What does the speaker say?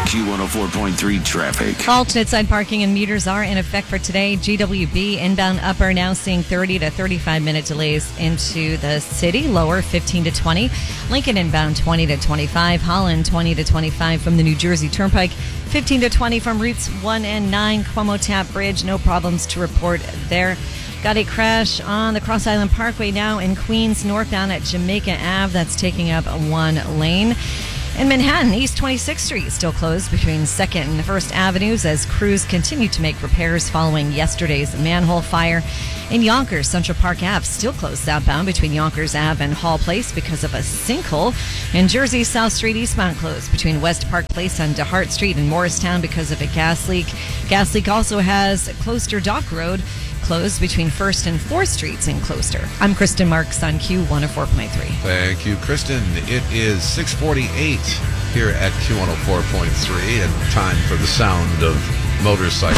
Q104.3 traffic. Alternate side parking and meters are in effect for today. GWB inbound upper now seeing 30 to 35 minute delays into the city. Lower 15 to 20. Lincoln inbound 20 to 25. Holland 20 to 25 from the New Jersey Turnpike. 15 to 20 from routes 1 and 9. Cuomo Tap Bridge. No problems to report there. Got a crash on the Cross Island Parkway now in Queens, northbound at Jamaica Ave. That's taking up one lane. In Manhattan, East 26th Street still closed between 2nd and 1st Avenues as crews continue to make repairs following yesterday's manhole fire. In Yonkers, Central Park Ave still closed southbound between Yonkers Ave and Hall Place because of a sinkhole. In Jersey, South Street eastbound closed between West Park Place and DeHart Street in Morristown because of a gas leak. Gas leak also has Closter Dock Road closed between 1st and 4th Streets in Closter. I'm Kristen Marks on Q104.3. Thank you, Kristen. It is 6:48 here at Q104.3 and time for the sound of motorcycles.